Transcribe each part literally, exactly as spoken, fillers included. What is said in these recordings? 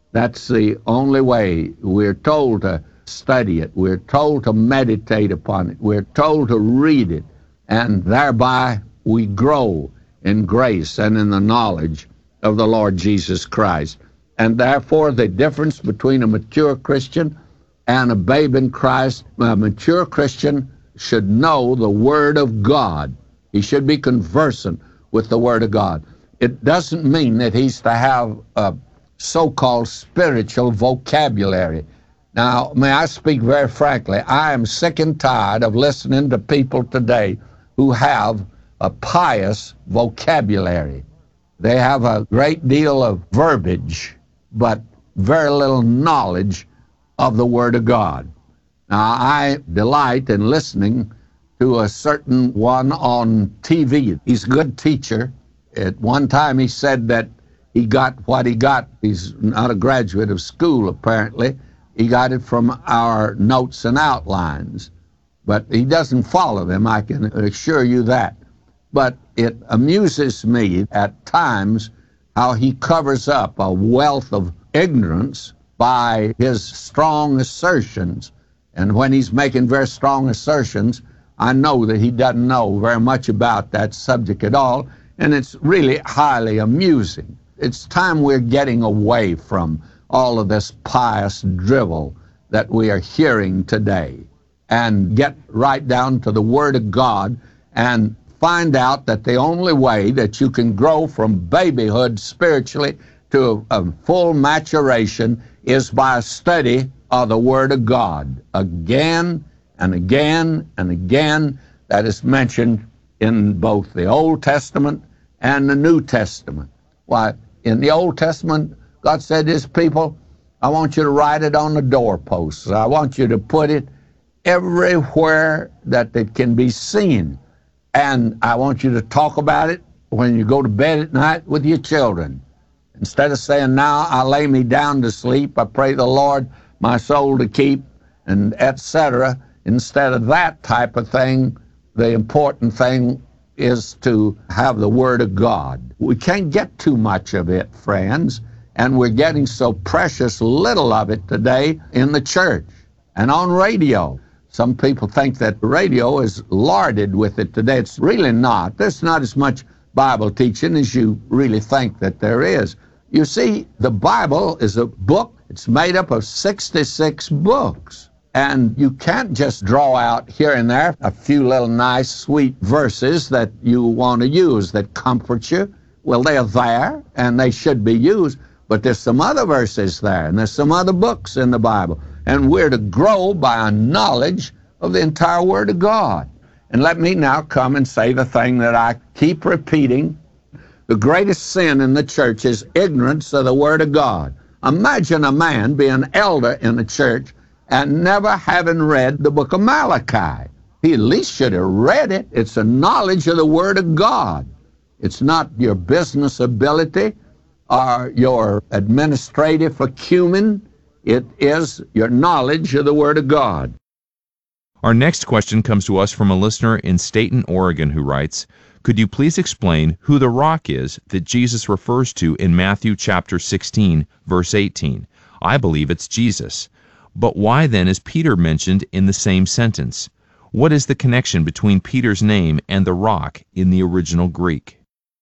That's the only way. We're told to study it. We're told to meditate upon it. We're told to read it. And thereby we grow in grace and in the knowledge of the Lord Jesus Christ. And therefore, the difference between a mature Christian and a babe in Christ, a mature Christian should know the Word of God. He should be conversant with the Word of God. It doesn't mean that he's to have a so-called spiritual vocabulary. Now, may I speak very frankly, I am sick and tired of listening to people today who have a pious vocabulary. They have a great deal of verbiage, but very little knowledge of the Word of God. Now, I delight in listening to a certain one on T V. He's a good teacher. At one time he said that he got what he got. He's not a graduate of school, apparently. He got it from our notes and outlines. But he doesn't follow them, I can assure you that. But it amuses me at times how he covers up a wealth of ignorance by his strong assertions. And when he's making very strong assertions, I know that he doesn't know very much about that subject at all, and it's really highly amusing. It's time we're getting away from all of this pious drivel that we are hearing today and get right down to the Word of God and find out that the only way that you can grow from babyhood spiritually to a, a full maturation is by a study of the Word of God again and again and again. That is mentioned in both the Old Testament and the New Testament. Why, in the Old Testament, God said to his people, I want you to write it on the doorposts. I want you to put it everywhere that it can be seen. And I want you to talk about it when you go to bed at night with your children. Instead of saying, now I lay me down to sleep, I pray the Lord my soul to keep, and et cetera. Instead of that type of thing, the important thing is to have the Word of God. We can't get too much of it, friends, and we're getting so precious little of it today in the church and on radio. Some people think that the radio is larded with it today. It's really not. There's not as much Bible teaching as you really think that there is. You see, the Bible is a book. It's made up of sixty-six books. And you can't just draw out here and there a few little nice, sweet verses that you want to use that comfort you. Well, they're there, and they should be used. But there's some other verses there, and there's some other books in the Bible. And we're to grow by a knowledge of the entire Word of God. And let me now come and say the thing that I keep repeating. The greatest sin in the church is ignorance of the Word of God. Imagine a man being an elder in the church and never having read the book of Malachi. He at least should have read it. It's a knowledge of the Word of God. It's not your business ability or your administrative acumen. It is your knowledge of the Word of God. Our next question comes to us from a listener in Staten, Oregon, who writes, could you please explain who the rock is that Jesus refers to in Matthew chapter sixteen, verse eighteen? I believe it's Jesus. But why then is Peter mentioned in the same sentence? What is the connection between Peter's name and the rock in the original Greek?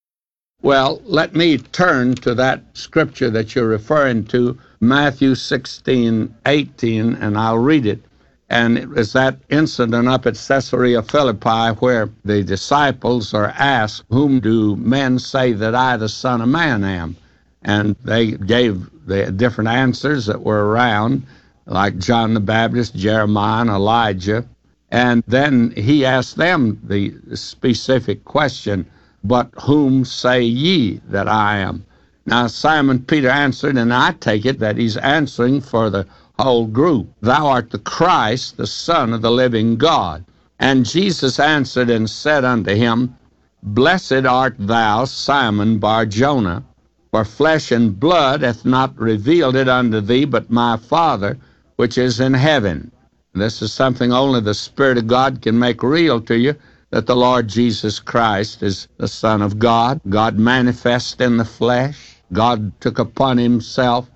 Well, let me turn to that scripture that you're referring to, Matthew sixteen, eighteen, and I'll read it. And it was that incident up at Caesarea Philippi where the disciples are asked, whom do men say that I, the Son of Man, am? And they gave the different answers that were around, like John the Baptist, Jeremiah, and Elijah. And then he asked them the specific question, but whom say ye that I am? Now Simon Peter answered, and I take it that he's answering for the whole group. Thou art the Christ, the Son of the living God. And Jesus answered and said unto him, Blessed art thou, Simon Bar-Jonah, for flesh and blood hath not revealed it unto thee, but my Father which is in heaven. This is something only the Spirit of God can make real to you, that the Lord Jesus Christ is the Son of God, God manifest in the flesh. God took upon himself